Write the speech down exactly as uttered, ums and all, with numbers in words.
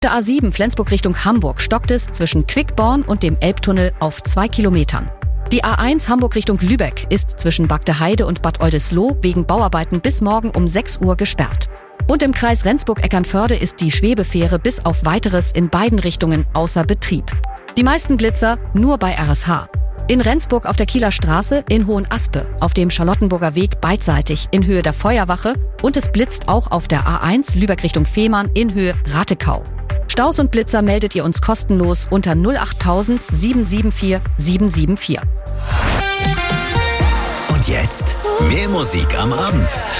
Der A sieben Flensburg Richtung Hamburg stockt es zwischen Quickborn und dem Elbtunnel auf zwei Kilometern. Die A eins Hamburg Richtung Lübeck ist zwischen Bagdeheide und Bad Oldesloe wegen Bauarbeiten bis morgen um sechs Uhr gesperrt. Und im Kreis Rendsburg-Eckernförde ist die Schwebefähre bis auf Weiteres in beiden Richtungen außer Betrieb. Die meisten Blitzer nur bei R S H. In Rendsburg auf der Kieler Straße, in Hohenaspe, auf dem Charlottenburger Weg beidseitig in Höhe der Feuerwache und es blitzt auch auf der A eins Lübeck Richtung Fehmarn in Höhe Ratekau. Staus und Blitzer meldet ihr uns kostenlos unter null acht tausend sieben sieben vier sieben sieben vier. Und jetzt mehr Musik am Abend.